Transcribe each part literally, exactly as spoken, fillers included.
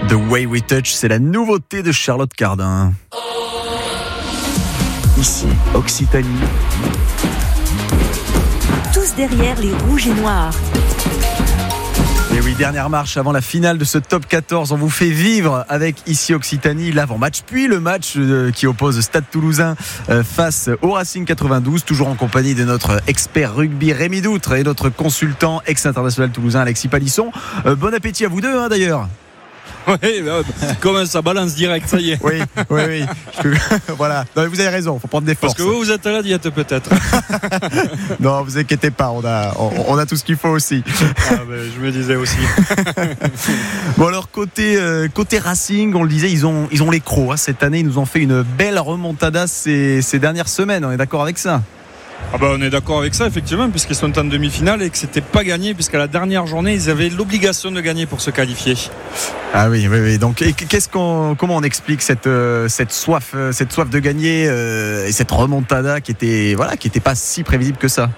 The Way We Touch, c'est la nouveauté de Charlotte Cardin. Ici, Occitanie. Tous derrière les rouges et noirs. Et oui, dernière marche avant la finale de ce top quatorze. On vous fait vivre avec ici Occitanie l'avant-match, puis le match qui oppose Stade Toulousain face au Racing quatre-vingt-douze, toujours en compagnie de notre expert rugby Rémi Doutre et notre consultant ex-international toulousain Alexis Palisson. Euh, bon appétit à vous deux hein, d'ailleurs. Oui, comment ça balance direct, ça y est. Oui, oui, oui. Je... voilà. Non, mais vous avez raison, il faut prendre des forces. Parce que vous, vous êtes à la diète peut-être. Non, vous inquiétez pas, on a, on, on a tout ce qu'il faut aussi. Ah, ben, je me disais aussi. Bon alors côté euh, côté Racing, on le disait, ils ont ils ont les crocs. Hein. Cette année, ils nous ont fait une belle remontada ces, ces dernières semaines. On est d'accord avec ça? Ah bah on est d'accord avec ça effectivement, puisqu'ils sont en demi-finale et que c'était pas gagné, puisqu'à la dernière journée ils avaient l'obligation de gagner pour se qualifier. Ah oui, oui, oui. Donc qu'est-ce qu'on, comment on explique cette euh, cette soif, euh, cette soif de gagner euh, et cette remontada qui était voilà, qui était pas si prévisible que ça?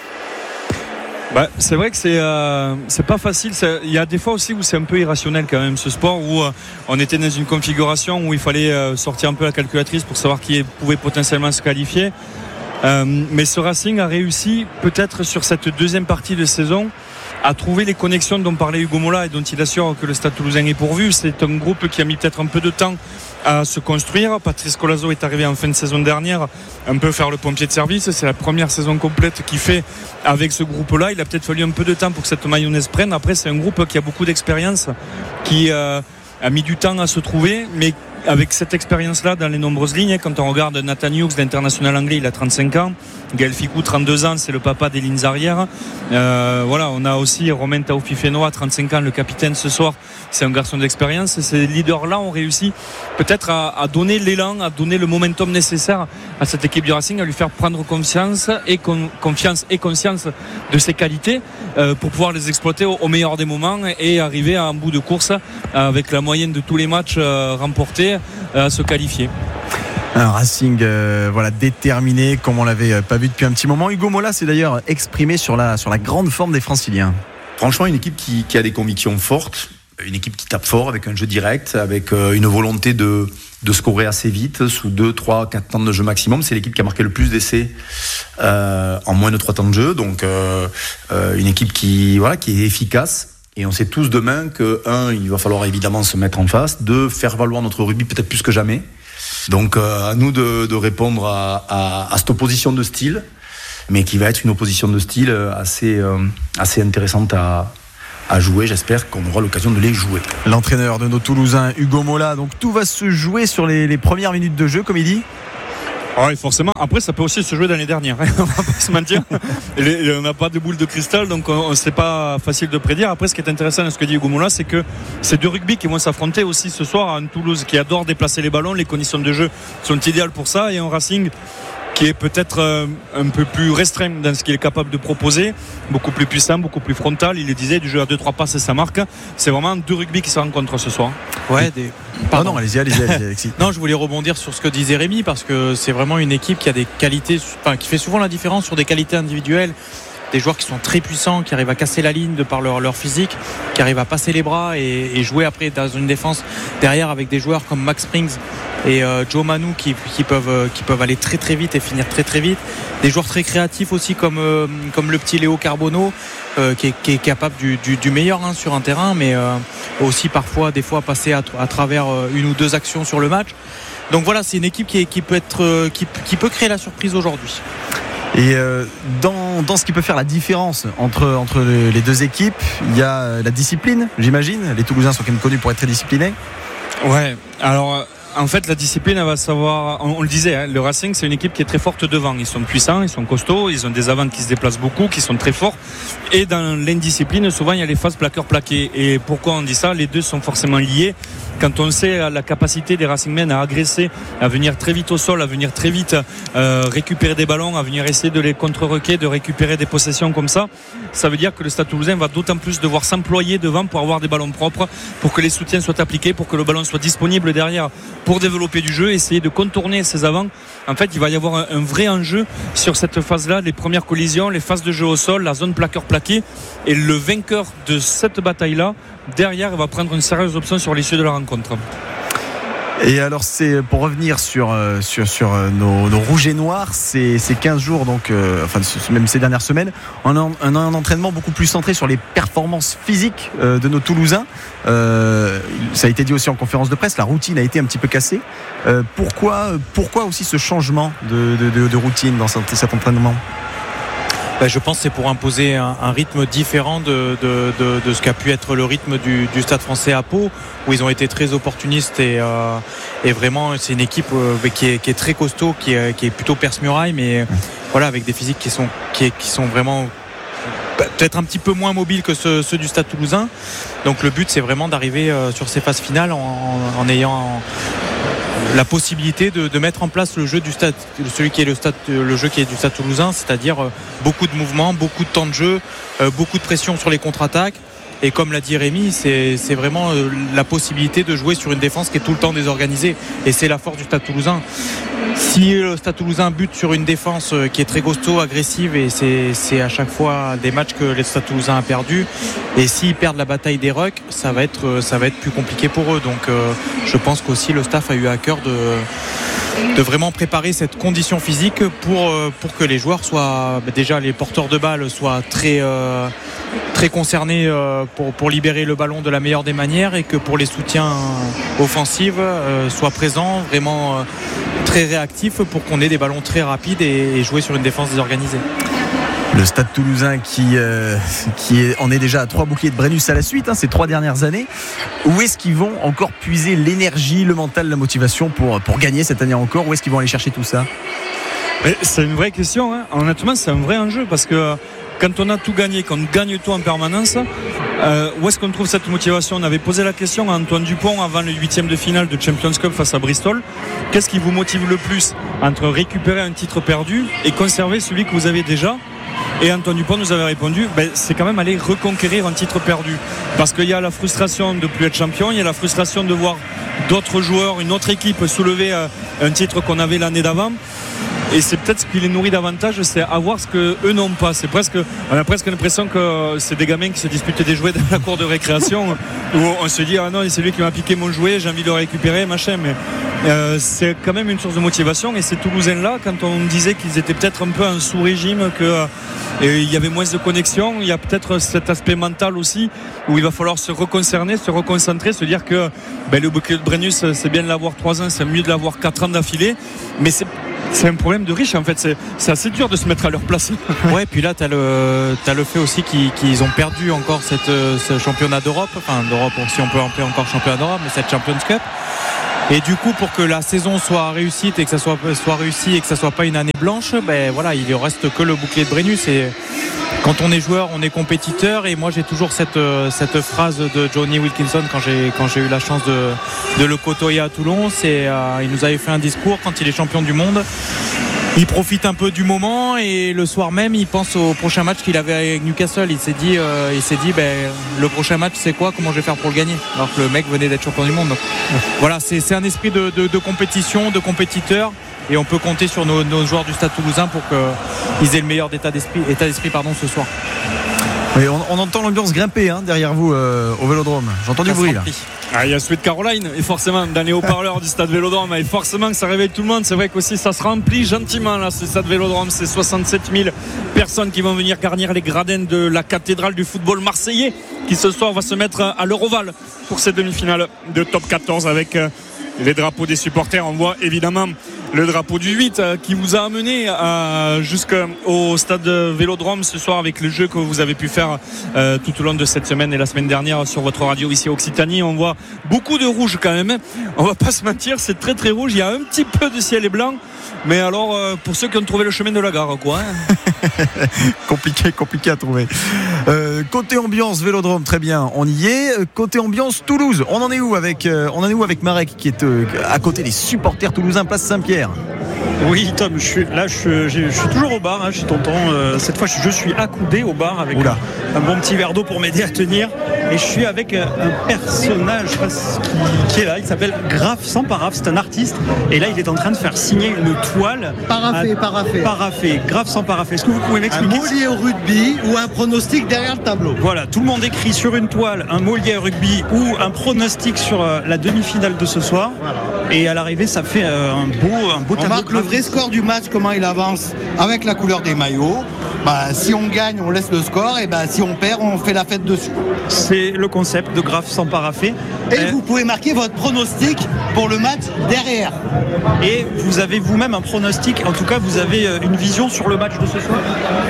Bah, c'est vrai que c'est euh, c'est pas facile. Il y a des fois aussi où c'est un peu irrationnel quand même ce sport, où euh, on était dans une configuration où il fallait euh, sortir un peu la calculatrice pour savoir qui pouvait potentiellement se qualifier. Euh, mais ce Racing a réussi peut-être sur cette deuxième partie de saison à trouver les connexions dont parlait Hugo Mola et dont il assure que le Stade Toulousain est pourvu. C'est un groupe qui a mis peut-être un peu de temps à se construire. Patrice Colazo est arrivé en fin de saison dernière un peu faire le pompier de service. C'est la première saison complète qu'il fait avec ce groupe-là. Il a peut-être fallu un peu de temps pour que cette mayonnaise prenne. Après, c'est un groupe qui a beaucoup d'expérience, qui euh, a mis du temps à se trouver, mais avec cette expérience-là dans les nombreuses lignes, quand on regarde Nathan Hughes, l'international anglais, il a trente-cinq ans. Gaël Ficou, trente-deux ans, c'est le papa des lignes arrières. Euh, voilà, on a aussi Romain Taoufifenoa, trente-cinq ans, le capitaine ce soir. C'est un garçon d'expérience. Ces leaders-là ont réussi peut-être à, à donner l'élan, à donner le momentum nécessaire à cette équipe du Racing, à lui faire prendre confiance et, con, confiance et conscience de ses qualités euh, pour pouvoir les exploiter au, au meilleur des moments et arriver à un bout de course avec la moyenne de tous les matchs euh, remportés à se qualifier. Un Racing euh, voilà, déterminé comme on l'avait pas vu depuis un petit moment. Hugo Mola s'est d'ailleurs exprimé sur la, sur la grande forme des Franciliens. Franchement, une équipe qui, qui a des convictions fortes, une équipe qui tape fort avec un jeu direct, avec euh, une volonté de, de scorer assez vite, sous deux, trois, quatre temps de jeu maximum. C'est l'équipe qui a marqué le plus d'essais euh, en moins de trois temps de jeu. Donc euh, euh, une équipe qui, voilà, qui est efficace. Et on sait tous demain que, un, il va falloir évidemment se mettre en face, deux, faire valoir notre rugby peut-être plus que jamais. Donc euh, à nous de, de répondre à, à, à cette opposition de style, mais qui va être une opposition de style assez, euh, assez intéressante à, à jouer. J'espère qu'on aura l'occasion de les jouer. L'entraîneur de nos Toulousains, Hugo Mola, donc tout va se jouer sur les, les premières minutes de jeu, comme il dit. Oui, forcément. Après, ça peut aussi se jouer l'année dernière. On va pas se mentir. On n'a pas de boule de cristal, donc c'est pas facile de prédire. Après, ce qui est intéressant dans ce que dit Hugo Mola, c'est que c'est deux rugby qui vont s'affronter aussi ce soir à une Toulouse qui adore déplacer les ballons. Les conditions de jeu sont idéales pour ça. Et un Racing qui est peut-être euh, un peu plus restreint dans ce qu'il est capable de proposer, beaucoup plus puissant, beaucoup plus frontal. Il le disait, du jeu à deux trois passes, ça marque. C'est vraiment deux rugby qui se rencontrent ce soir. Ouais, des... Pardon, non, allez-y, allez-y, allez-y Alexis. Non, je voulais rebondir sur ce que disait Rémi, parce que c'est vraiment une équipe qui a des qualités, enfin, qui fait souvent la différence sur des qualités individuelles. Des joueurs qui sont très puissants, qui arrivent à casser la ligne de par leur, leur physique, qui arrivent à passer les bras et, et jouer après dans une défense derrière avec des joueurs comme Max Springs et euh, Joe Manu qui, qui, peuvent, qui peuvent aller très très vite et finir très très vite. Des joueurs très créatifs aussi comme, euh, comme le petit Léo Carbonneau euh, qui, est, qui est capable du, du, du meilleur hein, sur un terrain, mais euh, aussi parfois des fois passer à, à travers une ou deux actions sur le match. Donc voilà, c'est une équipe qui, est, qui, peut, être, qui, qui peut créer la surprise aujourd'hui. Et euh, dans, dans ce qui peut faire la différence entre, entre les deux équipes, il y a la discipline, j'imagine. Les Toulousains sont quand même connus pour être très disciplinés. Ouais, alors en fait la discipline, elle va savoir, on, on le disait, hein, le Racing c'est une équipe qui est très forte devant. Ils sont puissants, ils sont costauds, ils ont des avants qui se déplacent beaucoup, qui sont très forts. Et dans l'indiscipline, souvent il y a les phases plaqueurs plaqués. Et pourquoi on dit ça? Les deux sont forcément liés. Quand on sait la capacité des Racingmen à agresser, à venir très vite au sol, à venir très vite euh, récupérer des ballons, à venir essayer de les contre-requer, de récupérer des possessions comme ça, ça veut dire que le Stade Toulousain va d'autant plus devoir s'employer devant pour avoir des ballons propres, pour que les soutiens soient appliqués, pour que le ballon soit disponible derrière pour développer du jeu, essayer de contourner ces avants. En fait, il va y avoir un, un vrai enjeu sur cette phase-là, les premières collisions, les phases de jeu au sol, la zone plaqueur-plaqué. Et le vainqueur de cette bataille-là, derrière, il va prendre une sérieuse option sur l'issue de la rencontre. Et alors, c'est pour revenir sur, euh, sur, sur euh, nos, nos rouges et noirs, c'est, c'est quinze jours, donc, euh, enfin, même ces dernières semaines, on a un, un, un entraînement beaucoup plus centré sur les performances physiques euh, de nos Toulousains. Euh, ça a été dit aussi en conférence de presse, la routine a été un petit peu cassée. Euh, pourquoi, pourquoi aussi ce changement de, de, de, de routine dans cet, cet entraînement ? Ben, je pense que c'est pour imposer un, un rythme différent de, de, de, de ce qu'a pu être le rythme du, du Stade Français à Pau, où ils ont été très opportunistes et, euh, et vraiment c'est une équipe euh, qui, est, qui est très costaud, qui est, qui est plutôt perce-muraille, mais voilà, avec des physiques qui sont, qui, qui sont vraiment peut-être un petit peu moins mobiles que ceux, ceux du Stade Toulousain. Donc le but, c'est vraiment d'arriver euh, sur ces phases finales en, en, en ayant en, la possibilité de, de mettre en place le jeu du stade, celui qui est le stade, le jeu qui est du Stade Toulousain, c'est-à-dire euh, beaucoup de mouvements, beaucoup de temps de jeu, euh, beaucoup de pression sur les contre-attaques. Et comme l'a dit Rémi, c'est, c'est vraiment euh, la possibilité de jouer sur une défense qui est tout le temps désorganisée. Et c'est la force du Stade Toulousain. Si le Stade Toulousain bute sur une défense euh, qui est très costaud, agressive, et c'est, c'est à chaque fois des matchs que le Stade Toulousain a perdu. Et s'ils perdent la bataille des rucks, ça va être, euh, ça va être plus compliqué pour eux. Donc euh, je pense qu'aussi le staff a eu à cœur de, de vraiment préparer cette condition physique pour, euh, pour que les joueurs soient, bah, déjà les porteurs de balles soient très... Euh, très concernés pour, pour libérer le ballon de la meilleure des manières, et que pour les soutiens offensifs euh, soient présents, vraiment euh, très réactifs, pour qu'on ait des ballons très rapides et, et jouer sur une défense désorganisée. Le Stade Toulousain qui, euh, qui est, en est déjà à trois boucliers de Brennus à la suite, hein, ces trois dernières années. Où est-ce qu'ils vont encore puiser l'énergie, le mental, la motivation pour, pour gagner cette année encore ? Où est-ce qu'ils vont aller chercher tout ça ? Mais c'est une vraie question, hein. Honnêtement, c'est un vrai enjeu, parce que quand on a tout gagné, qu'on gagne tout en permanence, euh, où est-ce qu'on trouve cette motivation ? On avait posé la question à Antoine Dupont avant le huitième de finale de Champions Cup face à Bristol. Qu'est-ce qui vous motive le plus entre récupérer un titre perdu et conserver celui que vous avez déjà ? Et Antoine Dupont nous avait répondu, ben, c'est quand même aller reconquérir un titre perdu, parce qu'il y a la frustration de ne plus être champion, il y a la frustration de voir d'autres joueurs, une autre équipe soulever euh, un titre qu'on avait l'année d'avant. Et c'est peut-être ce qui les nourrit davantage, c'est avoir ce qu'eux n'ont pas. C'est presque, on a presque l'impression que c'est des gamins qui se disputent des jouets dans la cour de récréation, où on se dit ah non, c'est lui qui m'a piqué mon jouet, j'ai envie de le récupérer, machin. Mais euh, c'est quand même une source de motivation. Et ces Toulousains-là, quand on disait qu'ils étaient peut-être un peu en sous-régime, qu'il y avait moins de connexion, il y a peut-être cet aspect mental aussi, où il va falloir se reconcerner, se reconcentrer, se dire que ben, le bouclier de Brennus, c'est bien de l'avoir trois ans, c'est mieux de l'avoir quatre ans d'affilée. Mais c'est C'est un problème de riche, en fait. C'est, c'est assez dur de se mettre à leur place. Ouais, puis là, tu as le, t'as le fait aussi qu'ils, qu'ils ont perdu encore cette, ce championnat d'Europe. Enfin, d'Europe, si on peut appeler encore championnat d'Europe, mais cette Champions Cup. Et du coup, pour que la saison soit réussite et que ça soit, soit réussi et que ça soit pas une année blanche, ben voilà, il ne reste que le bouclier de Brennus. Et quand on est joueur, on est compétiteur. Et moi, j'ai toujours cette, cette phrase de Johnny Wilkinson quand j'ai, quand j'ai eu la chance de, de le côtoyer à Toulon. C'est, euh, il nous avait fait un discours quand il est champion du monde. Il profite un peu du moment, et le soir même, il pense au prochain match qu'il avait avec Newcastle. Il s'est dit, euh, il s'est dit, ben, le prochain match, c'est quoi ? Comment je vais faire pour le gagner ? Alors que le mec venait d'être champion du monde. Donc, voilà, c'est, c'est un esprit de, de, de compétition, de compétiteur. Et on peut compter sur nos, nos joueurs du Stade Toulousain pour qu'ils aient le meilleur état d'esprit, état d'esprit pardon, ce soir. Oui, on, on entend l'ambiance grimper hein, derrière vous euh, au Vélodrome. J'entends du bruit là. Ah, il y a Sweet Caroline, et forcément dans les haut-parleurs du Stade Vélodrome, et forcément que ça réveille tout le monde. C'est vrai qu'aussi ça se remplit gentiment là, ce Stade Vélodrome. C'est soixante-sept mille personnes qui vont venir garnir les gradins de la cathédrale du football marseillais, qui ce soir va se mettre à l'Euroval pour cette demi-finale de top quatorze avec les drapeaux des supporters. On voit évidemment le drapeau du huit qui vous a amené euh, jusqu'au stade Vélodrome ce soir, avec le jeu que vous avez pu faire euh, tout au long de cette semaine et la semaine dernière sur votre radio ici à Occitanie. On voit beaucoup de rouge quand même, on va pas se mentir, c'est très très rouge. Il y a un petit peu de ciel et blanc, mais alors euh, pour ceux qui ont trouvé le chemin de la gare quoi hein. compliqué compliqué à trouver. euh, côté ambiance Vélodrome, très bien, on y est. Côté ambiance Toulouse, on en est où avec euh, on en est où avec Marek qui est euh, à côté des supporters toulousains place Saint-Pierre? Oui, Tom, je suis, là, je, je, je suis toujours au bar, hein, je suis tonton. Euh, cette fois, je, je suis accoudé au bar avec un, un bon petit verre d'eau pour m'aider à tenir. Et je suis avec un, un personnage je sais pas, qui, qui est là, il s'appelle Graf sans Paraf, c'est un artiste. Et là, il est en train de faire signer une toile. Paraffé, à, paraffé. Paraffé, Graf sans Paraf. Est-ce que vous pouvez m'expliquer? Un Molière rugby ou un pronostic derrière le tableau. Voilà, tout le monde écrit sur une toile un Molière rugby ou un pronostic sur euh, la demi-finale de ce soir. Voilà. Et à l'arrivée, ça fait euh, un beau, un beau on tableau. Marque le vrai score du match, comment il avance avec la couleur des maillots. Bah, si on gagne, on laisse le score, et bah, si on perd, on fait la fête dessus. C'est le concept de Graf sans Parafé. Et euh, vous pouvez marquer votre pronostic pour le match derrière. Et vous avez vous-même un pronostic, en tout cas vous avez une vision sur le match de ce soir?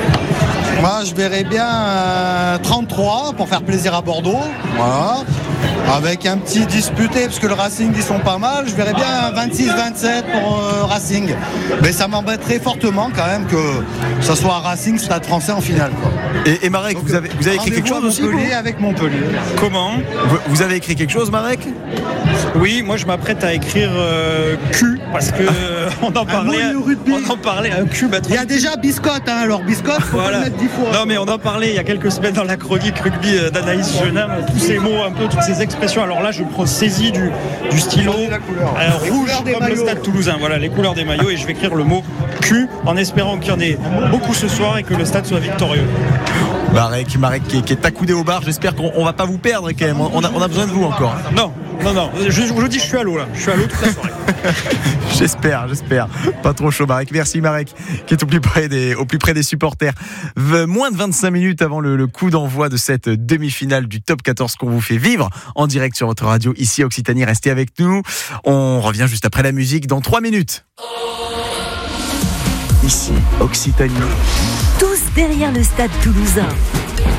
Moi, je verrais bien euh, trente-trois pour faire plaisir à Bordeaux. Voilà. Avec un petit disputé, parce que le Racing, ils sont pas mal. Je verrais bien vingt-six vingt-sept pour euh, Racing. Mais ça m'embêterait fortement quand même que ce soit Racing, Stade Français en finale. Quoi. Et, et Marek, Donc, vous avez, vous avez écrit quelque chose aussi, Montpellier avec Montpellier. Comment vous, vous avez écrit quelque chose, Marek? Oui, moi je m'apprête à écrire euh, Q, parce que euh, on en parlait. On en parlait un Q. Bah, il y a déjà Biscotte, hein, alors Biscotte, faut voilà. pas le mettre dix fois. Non, mais on en parlait il y a quelques semaines dans la chronique rugby d'Anaïs Genin, tous ces mots, un peu toutes ces expressions. Alors là, je prends saisie du, du stylo euh, rouge comme maillots. Le Stade Toulousain. Voilà, les couleurs des maillots, et je vais écrire le mot Q en espérant qu'il y en ait beaucoup ce soir et que le stade soit victorieux. Marek, Marek qui est, qui est accoudé au bar. J'espère qu'on on va pas vous perdre quand même. On a, on a besoin de vous encore. Non, non, non. Je, je vous dis, je suis à l'eau là. Je suis à l'eau toute la soirée. J'espère, j'espère. Pas trop chaud, Marek. Merci, Marek, qui est au plus près des, au plus près des supporters. V- moins de vingt-cinq minutes avant le, le coup d'envoi de cette demi-finale du top quatorze qu'on vous fait vivre en direct sur votre radio ici à Occitanie. Restez avec nous. On revient juste après la musique dans trois minutes. Ici, Occitanie. Tous derrière le Stade Toulousain.